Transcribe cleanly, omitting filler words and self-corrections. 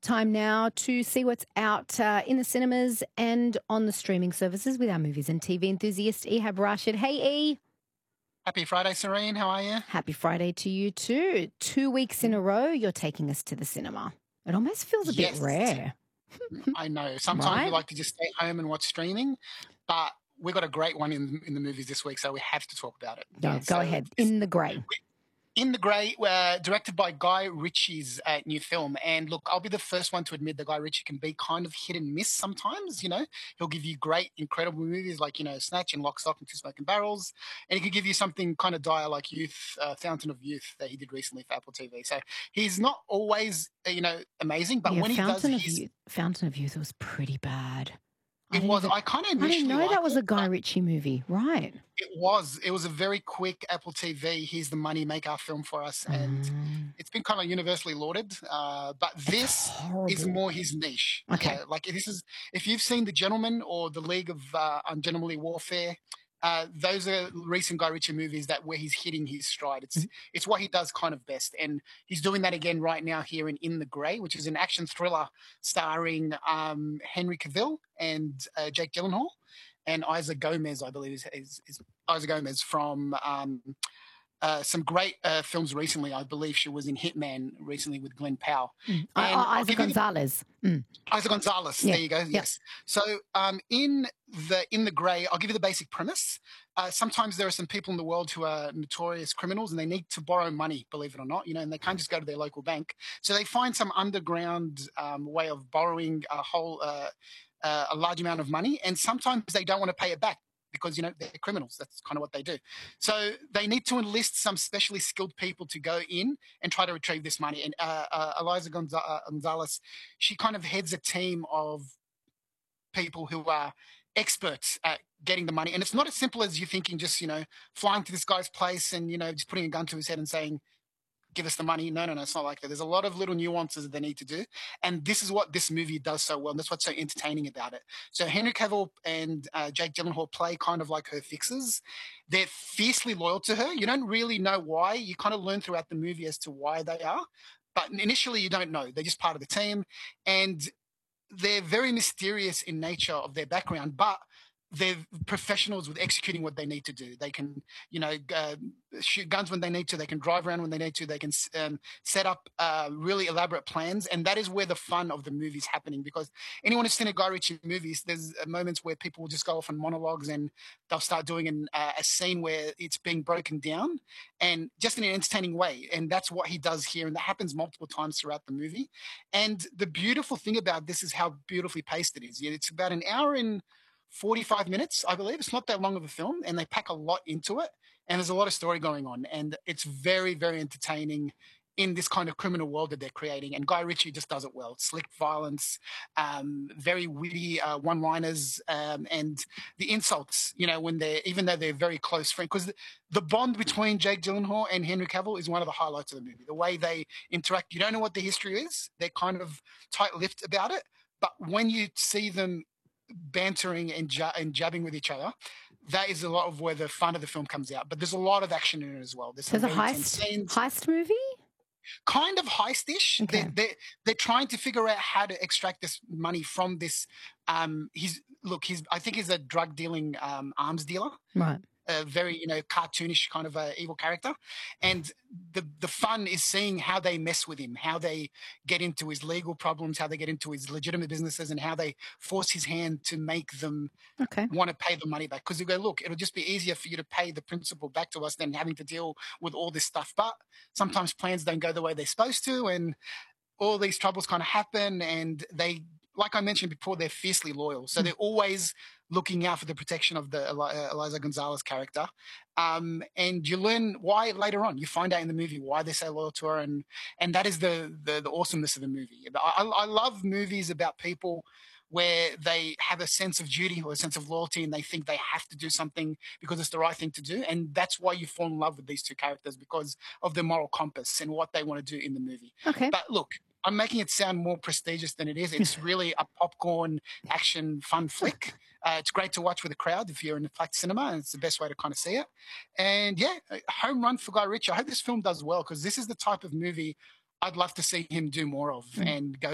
Time now to see what's out in the cinemas and on the streaming services with our movies and TV enthusiast, Ehab Rashid. Hey, E. Happy Friday, Serene. How are you? Happy Friday to you too. 2 weeks in a row, you're taking us to the cinema. It almost feels a bit rare. I know. Sometimes Right? we like to just stay home and watch streaming, but we've got a great one in the movies this week, so we have to talk about it. No, go ahead. In the Grey. In the Grey, directed by Guy Ritchie's new film. And look, I'll be the first one to admit that Guy Ritchie can be kind of hit and miss sometimes. He'll give you great, incredible movies like, Snatch and Lock, Stock and Two Smoking Barrels. And he could give you something kind of dire like Fountain of Youth that he did recently for Apple TV. So he's not always, amazing, but when he does... Fountain of Youth was pretty bad. I didn't know that was a Guy Ritchie movie, right? It was a very quick Apple TV. Here's the money maker film for us, and it's been kind of universally lauded. But this is more his niche. Okay, if you've seen The Gentleman or The League of Ungentlemanly Warfare. Those are recent Guy Ritchie movies where he's hitting his stride. It's what he does kind of best, and he's doing that again right now here in The Grey, which is an action thriller starring Henry Cavill and Jake Gyllenhaal and Isa Gomez, I believe is Isa Gomez from some great films recently. I believe she was in Hitman recently with Glenn Powell. Isa Gonzalez. Isa Gonzalez. Yeah. There you go. Yes. So in the Grey, I'll give you the basic premise. Sometimes there are some people in the world who are notorious criminals and they need to borrow money, believe it or not, and they can't just go to their local bank. So they find some underground way of borrowing a large amount of money, and sometimes they don't want to pay it back, because, they're criminals. That's kind of what they do. So they need to enlist some specially skilled people to go in and try to retrieve this money. And Eliza Gonzalez, she kind of heads a team of people who are experts at getting the money. And it's not as simple as you thinking, just, flying to this guy's place and, just putting a gun to his head and saying, give us the money. No, it's not like that. There's a lot of little nuances that they need to do. And this is what this movie does so well. And that's what's so entertaining about it. So Henry Cavill and Jake Gyllenhaal play kind of like her fixers. They're fiercely loyal to her. You don't really know why. You kind of learn throughout the movie as to why they are. But initially you don't know. They're just part of the team. And they're very mysterious in nature of their background, but they're professionals with executing what they need to do. They can, shoot guns when they need to. They can drive around when they need to. They can set up really elaborate plans. And that is where the fun of the movie's happening, because anyone who's seen a Guy Ritchie movies, there's moments where people will just go off on monologues and they'll start doing a scene where it's being broken down, and just in an entertaining way. And that's what he does here. And that happens multiple times throughout the movie. And the beautiful thing about this is how beautifully paced it is. It's about an hour and 45 minutes, I believe. It's not that long of a film, and they pack a lot into it, and there's a lot of story going on, and it's very, very entertaining in this kind of criminal world that they're creating. And Guy Ritchie just does it well. Slick violence, very witty one-liners, and the insults, even though they're very close friends, because the bond between Jake Gyllenhaal and Henry Cavill is one of the highlights of the movie. The way they interact, you don't know what the history is. They're kind of tight-lipped about it, but when you see them bantering and jabbing with each other, that is a lot of where the fun of the film comes out. But there's a lot of action in it as well. There's a heist movie? Kind of heist-ish. Okay. They're trying to figure out how to extract this money from this. I think he's a drug dealing arms dealer. Right. A very, cartoonish kind of evil character. And the fun is seeing how they mess with him, how they get into his legal problems, how they get into his legitimate businesses, and how they force his hand to make them want to pay the money back. Because you go, look, it'll just be easier for you to pay the principal back to us than having to deal with all this stuff. But sometimes plans don't go the way they're supposed to, and all these troubles kind of happen, and they, like I mentioned before, they're fiercely loyal. So they're always looking out for the protection of the Eliza Gonzalez character. And you learn why later on. You find out in the movie why they're so loyal to her, and that is the awesomeness of the movie. I love movies about people where they have a sense of duty or a sense of loyalty, and they think they have to do something because it's the right thing to do. And that's why you fall in love with these two characters, because of their moral compass and what they want to do in the movie. Okay. But look, I'm making it sound more prestigious than it is. It's really a popcorn action fun flick. It's great to watch with a crowd if you're in a packed cinema, and it's the best way to kind of see it. And yeah, home run for Guy Ritchie. I hope this film does well, because this is the type of movie I'd love to see him do more of and go